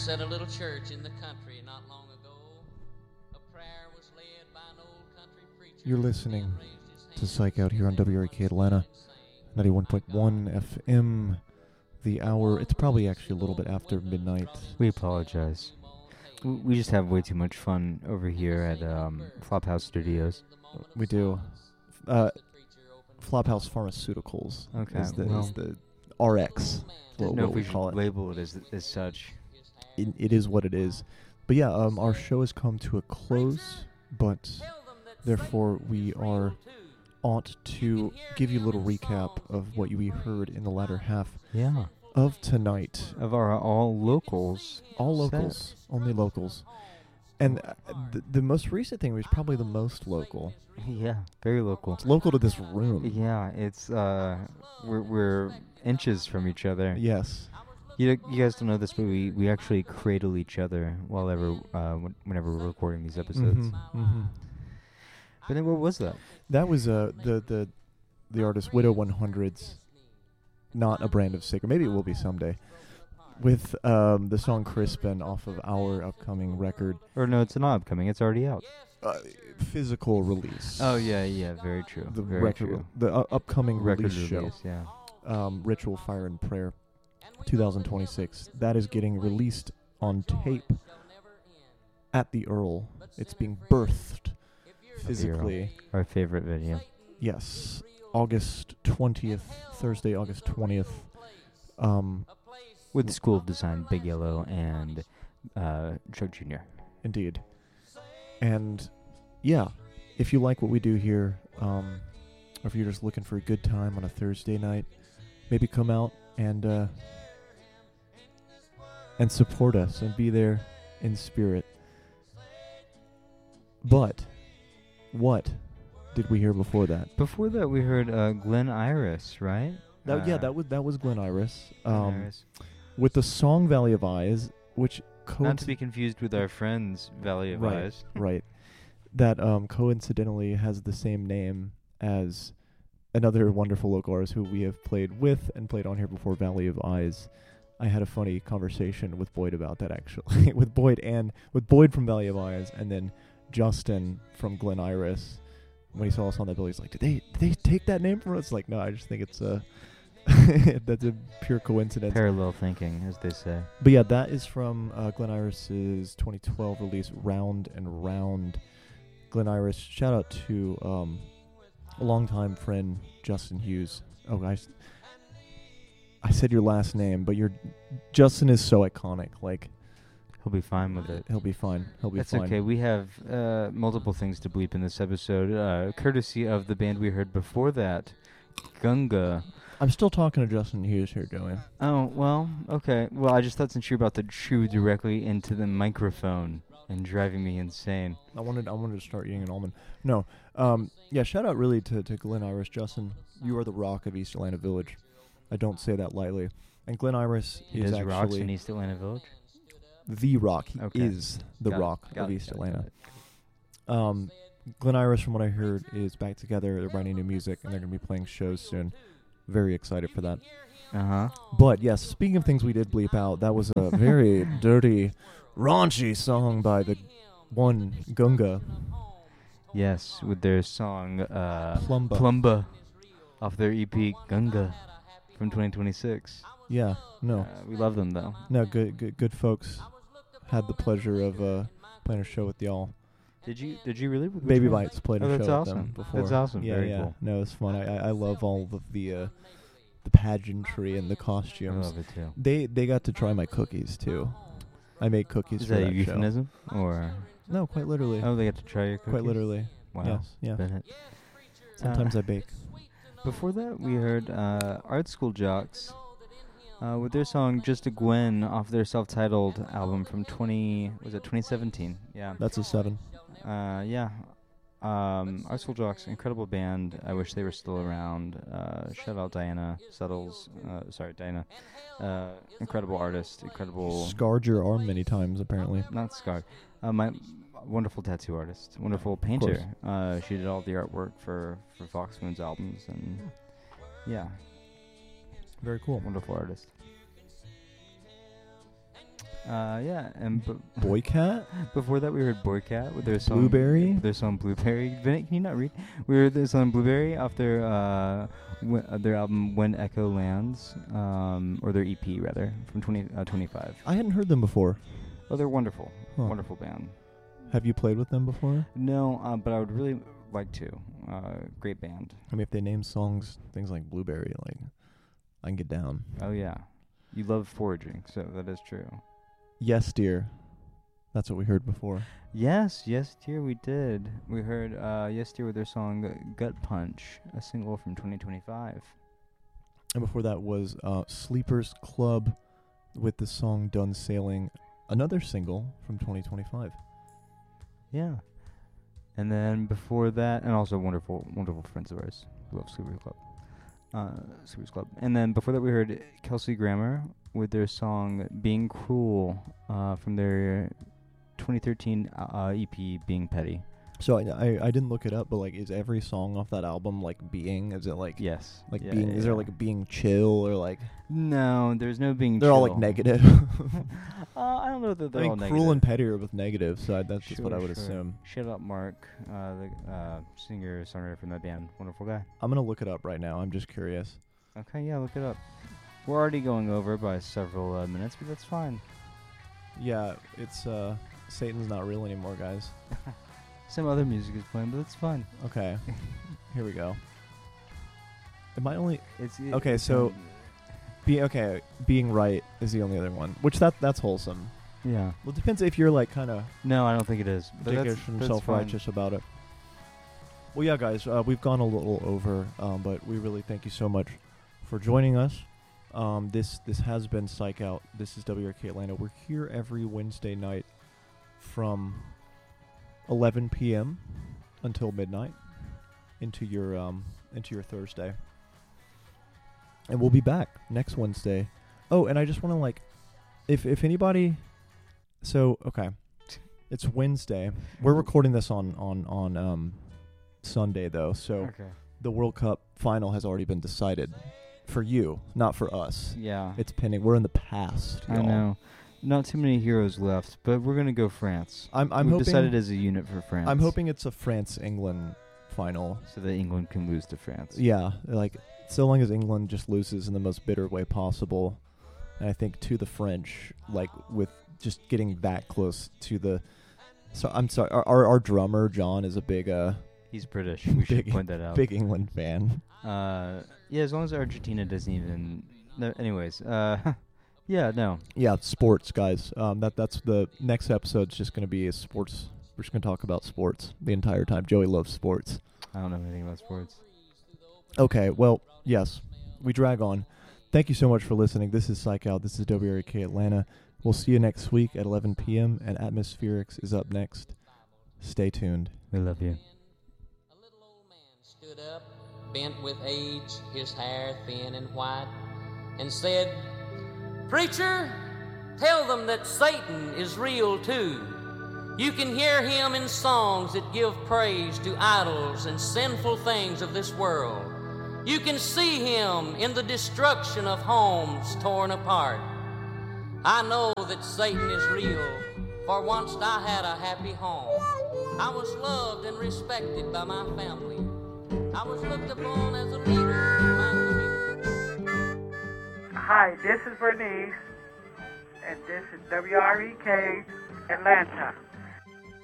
At a little church in the country not long ago, a prayer was led by an old country preacher. You're listening to Psych Out here on WRK Atlanta, 91.1 FM. The hour, it's probably actually a little bit after midnight. We apologize. We just have way too much fun over here at Flophouse Studios. We do. Flophouse Pharmaceuticals is the RX. Don't know if we should call should label it as such. It is what it is. But yeah, our show has come to a close, but therefore we ought to give you a little recap of what we heard in the latter half of tonight. Of our all locals. All locals. Only locals. And the most recent thing was probably the most local. Yeah, very local. It's local to this room. Yeah, it's we're inches from each other. Yes. You guys don't know this, but we actually cradle each other whenever we're recording these episodes. But then what was that? That was the artist Widow 100's Not a Brand of Sick, or maybe it will be someday, with the song Crispin off of our upcoming record. Or no, it's not upcoming. It's already out. Physical release. Oh, yeah, very true. The very record, true. The upcoming record release show. Yeah. Ritual Fire and Prayer 2026. That is getting released on tape at the Earl. It's being birthed physically. Our favorite video. Yes. August 20th, Thursday, August 20th. With the School of Design, Big Yellow, and Chuck Jr. Indeed. And, yeah, if you like what we do here, or if you're just looking for a good time on a Thursday night, maybe come out and support us and be there in spirit. But what did we hear before that? Before that, we heard Glen Iris, right? That was Glen Iris. Glen Iris. With the song Valley of Eyes, which not to be confused with our friends Valley of Eyes. Right. That coincidentally has the same name as another wonderful local artist who we have played with and played on here before, Valley of Eyes. I had a funny conversation with Boyd about that, actually. with Boyd from Valley of Eyes, and then Justin from Glen Iris. When he saw us on that bill, he's like, did they take that name from us? Like, no, I just think it's that's a pure coincidence. Parallel thinking, as they say. But yeah, that is from Glen Iris's 2012 release, Round and Round. Glen Iris, shout out to a longtime friend, Justin Hughes. Oh, guys, I said your last name, but Justin is so iconic. Like, he'll be fine with it. He'll be fine. That's okay. We have multiple things to bleep in this episode, courtesy of the band we heard before that, Gunga. I'm still talking to Justin Hughes here, Joey. Oh, well, okay. Well, I just thought since you're about to chew directly into the microphone and driving me insane. I wanted to start eating an almond. No. Yeah, shout out really to Glen Iris. Justin, you are the rock of East Atlanta Village. I don't say that lightly. And Glen Iris is actually... rocks in East Atlanta Village? The rock. He is the rock of East Atlanta. Glen Iris, from what I heard, is back together. They're writing new music, and they're going to be playing shows soon. Very excited for that. But yes, speaking of things we did bleep out, that was a very dirty, raunchy song by the one Gunga. Yes, with their song Plumba. Plumba off their EP Gunga from 2026. Yeah, no. We love them though. No, good folks. Had the pleasure of playing a show with y'all. Did you really? Baby Bites played a show awesome. with them before. That's awesome. Yeah, Very cool. No, it's fun. I love all of the pageantry and the costumes. I love it too. They got to try my cookies too. I made cookies. Is for that a that euphemism or? No, quite literally. Oh, they got to try your cookies. Quite literally. Wow. Yes. Yeah. Bennett. Sometimes I bake. Before that, we heard Art School Jocks with their song "Just a Gwen" off their self-titled album from 2017? Yeah. That's a 7. Yeah. Art School Jocks, incredible band. I wish they were still around. Shout out Diana Settles. Diana. Incredible artist. Incredible. Scarred your arm many times, apparently. Not scarred. My wonderful tattoo artist. Wonderful painter. She did all the artwork for Foxmoon's albums. And yeah. Very cool. Wonderful artist. Yeah, and Boycat? before that we heard Boycat with their song Blueberry? Their song Blueberry. Vinny, can you not read? We heard their song Blueberry off their album When Echo Lands, or their EP rather, from 2025. I hadn't heard them before. Oh, they're wonderful, Huh. wonderful band. Have you played with them before? No, but I would really like to. Great band. I mean, if they name songs, things like Blueberry, like, I can get down. Oh yeah, you love foraging, so that is true. Yes, dear. That's what we heard before. Yes, dear, we did. We heard Yes, Dear with their song Gut Punch, a single from 2025. And before that was Sleepers Club with the song Done Sailing, another single from 2025. Yeah. And then before that, and also wonderful friends of ours who love Sleepers Club. And then before that we heard Kelsey Grammer with their song Being Cruel from their 2013 EP Being Petty. So I didn't look it up, but like, is every song off that album like Being? Is it like Yes. like Yeah, Being? yeah, Is there yeah. like a Being Chill or like No, there's no Being they're chill. all like negative? I don't know that I they're mean, all negative. Cruel and Petty are both negative, so that's just what I Sure, would sure. assume. Shout out Mark, the singer-songwriter from that band. Wonderful guy. I'm gonna look it up right now. I'm just curious. Okay, yeah, look it up. We're already going over by several minutes, but that's fine. Yeah, it's Satan's Not Real anymore, guys. Some other music is playing, but it's fun. Okay, here we go. Am I only Okay, so- Being Right is the only other one, which that's wholesome. yeah. Well, it depends if you're like kind of No, I don't think it is. But ridiculous and that's self-righteous about it. Well, yeah, guys, we've gone a little over, but we really thank you so much for joining us. This has been Psych Out. This is WRK Atlanta. We're here every Wednesday night from 11 p.m. until midnight into your Thursday, and we'll be back next Wednesday. Oh, and I just want to like, if anybody, so okay, it's Wednesday. We're recording this on Sunday though, so Okay. the World Cup final has already been decided for you, not for us. Yeah. It's pending. We're in the past. I y'all. know. Not too many heroes left, but we're gonna go France. I'm We've hoping. decided as a unit for France. I'm hoping it's a France-England final. so that England can lose to France. Yeah, like so long as England just loses in the most bitter way possible, and I think to the French, like with just getting that close to the. So I'm sorry. Our drummer John is a big He's British. We should Big- point that out. big England fan. Yeah, as long as Argentina doesn't even. No, anyways, yeah, no. Yeah, sports guys. That's the next episode's just gonna be a sports. We're just gonna talk about sports the entire time. Joey loves sports. I don't know anything about sports. Okay, well, yes, we drag on. Thank you so much for listening. This is Psych Out. This is WRK Atlanta. We'll see you next week at 11 p.m. and Atmospherics is up next. Stay tuned. We love you. A little old man stood up, bent with age, his hair thin and white, and said, "Preacher, tell them that Satan is real too. You can hear him in songs that give praise to idols and sinful things of this world. You can see him in the destruction of homes torn apart. I know that Satan is real, for once I had a happy home. I was loved and respected by my family. I was looked upon as a leader in my community." Hi, this is Bernice, and this is WREK Atlanta.